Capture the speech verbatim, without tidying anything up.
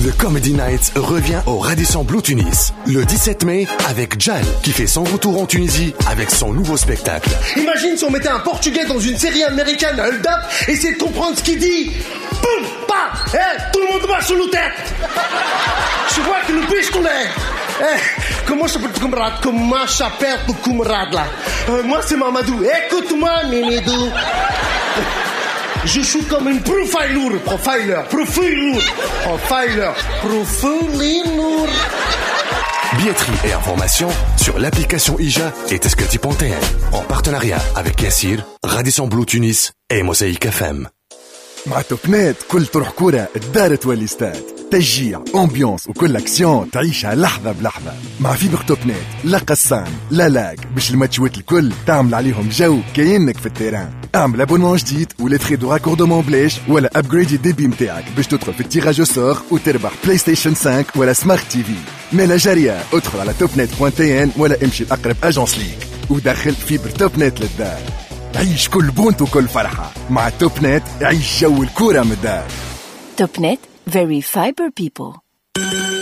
The Comedy Night revient au Radisson Blu Tunis le dix-sept mai avec Jal qui fait son retour en Tunisie avec son nouveau spectacle. Imagine si on mettait un Portugais dans une série américaine, hold up, essayer de comprendre ce qu'il dit. Boum, pa, eh, tout le monde marche sur le tête. Je vois que le biche qu'on est. Eh, comment je s'appelle ton camarade? Comment je s'appelle ton camarade là? euh, Moi c'est Mamadou. Écoute-moi, Mimidou. Je suis comme une profiler, profiler, profiler, profiler, profiler. Billetterie et informations sur l'application Ija et Teskati point T N en partenariat avec Yassir, Radisson Blu Tunis et Mosaïque F M. مع توبنات كل تروح كورة الدار تولي ستاد، تشجيع امبيونس وكل اكسيون تعيشها لحظة بلحظة. مع فيبر توبنات لا قسان لا لاك باش الماتشوات الكل تعمل عليهم جو كأنك في التيران. اعمل ابونمون جديد ولا تخي دو راكوردومون بلاش ولا ابجريد الديبي متاعك باش تدخل في التيراج او سور وتربح بلاي ستيشن خمسة ولا سمارت تي في. مالا جارية ادخل على توبنات بوان تي ان ولا امشي لأقرب اجونس ليك ودخل فيبر توبنات للدار. عيش كل بونت وكل فرحة مع توب نت. عيش جو الكورة من الدار. توب نت, very fiber people.